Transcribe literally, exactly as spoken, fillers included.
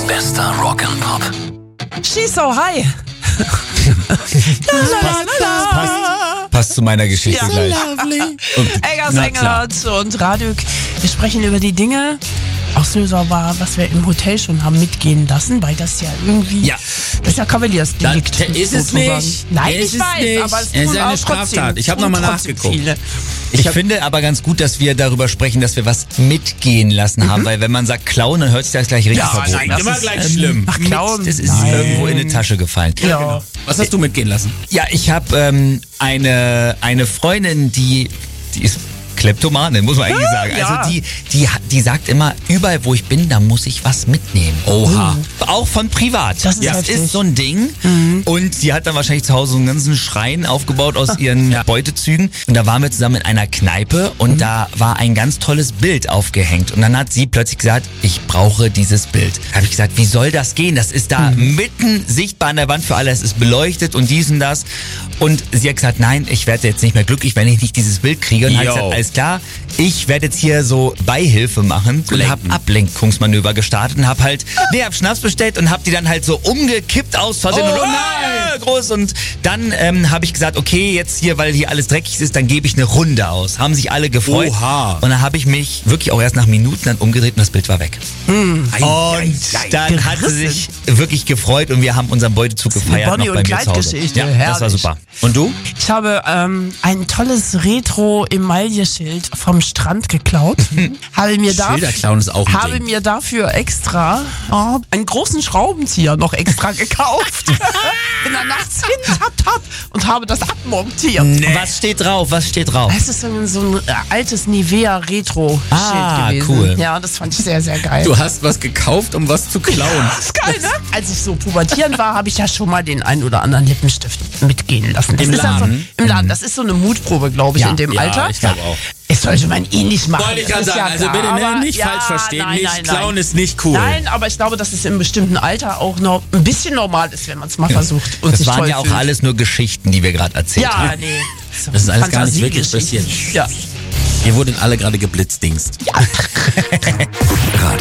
Bester Rock and Pop. She's so high. Passt, passt zu meiner Geschichte Ja. gleich. Eggers Na klar. Engelhardt und Raduk. Wir sprechen über die Dinge. Auslöser war, was wir im Hotel schon haben mitgehen lassen, weil das ja irgendwie, Ja. das ist ja Kavaliersdelikt. Das ist es sozusagen. nicht. Nein, Ist ich es weiß, nicht. aber es, Es ist tun eine auch trotzdem- Straftat. Ich hab tun noch mal trotzdem nachgeguckt. viele. Ich finde aber ganz gut, dass wir darüber sprechen, dass wir was mitgehen lassen haben, weil wenn man sagt klauen, dann hört sich das gleich richtig Ja, verboten nein, an. das immer ist, gleich ähm, schlimm. Ach, klauen. Das ist Nein. irgendwo in eine Tasche gefallen. Ja. Was hast du mitgehen lassen? Ja, ich habe ähm, eine, eine Freundin, die, die ist Kleptomane, muss man eigentlich sagen. ja. Also die, die, hat- die sagt immer, überall wo ich bin, da muss ich was mitnehmen. Oha. Auch von privat. Das ist das heftig. ist so ein Ding. Und sie hat dann wahrscheinlich zu Hause so einen ganzen Schrein aufgebaut aus ihren Beutezügen. Und da waren wir zusammen in einer Kneipe und da war ein ganz tolles Bild aufgehängt. Und dann hat sie plötzlich gesagt, ich brauche dieses Bild. Da habe ich gesagt, wie soll das gehen? Das ist da mitten sichtbar an der Wand für alle. Es ist beleuchtet und dies und das. Und sie hat gesagt, nein, ich werde jetzt nicht mehr glücklich, wenn ich nicht dieses Bild kriege. Und dann habe ich Yo. gesagt, alles klar, ich werde jetzt hier so Beihilfe machen und habe Ablenkungsmanöver gestartet und habe halt, nee, hab Schnaps bestellt und habe die dann halt so umgekippt aus Versehen. Oh und, nein! groß und dann ähm, habe ich gesagt, okay, jetzt hier, weil hier alles dreckig ist, dann gebe ich eine Runde aus. Haben sich alle gefreut. Oha. Und dann habe ich mich wirklich auch erst nach Minuten dann umgedreht und das Bild war weg. Und dann hat sie sich wirklich gefreut und wir haben unseren Beutezug gefeiert Bonnie- noch bei und mir zu Hause. Clyde-Geschichte, Ja, das war herrlich. super. Und du? Ich habe ähm, ein tolles Retro-Emaille-Schild vom Strand geklaut. habe mir dafür, Schilderklauen ist auch ein habe Ding. mir dafür extra oh, einen großen Schraubenzieher noch extra gekauft. Bin dann nachts hin, tap, tap, und habe das abmontiert. Was steht drauf? Was steht drauf? Es ist so ein, so ein äh, altes Nivea-Retro-Schild Ah, gewesen. cool. Ja, das fand ich sehr, sehr geil. Du hast was gekauft, um was zu klauen. Das ist geil, ne? Als ich so pubertierend war, habe ich ja schon mal den ein oder anderen Lippenstift mitgehen lassen. Das Im ist ja so, Laden? Im Laden. Das ist so eine Mutprobe, glaube ich, Ja, in dem ja, Alter. ich glaube auch. Es sollte man eh nicht machen. Wollte ich das gerade ist sagen, ja also klar. bitte ne, Aber nicht ja, falsch verstehen. nein, nicht nein, klauen nein. ist nicht cool. Nein, aber ich glaube, dass es im bestimmten Alter auch noch ein bisschen normal ist, wenn man es mal versucht. Und Das sich waren toll ja auch fühlt. alles nur Geschichten, die wir gerade erzählt haben. Ja, nee. Das ist alles gar nicht wirklich Fantasiegeschichten. passiert. Ja. Ihr wurden alle gerade geblitzdingst. Radio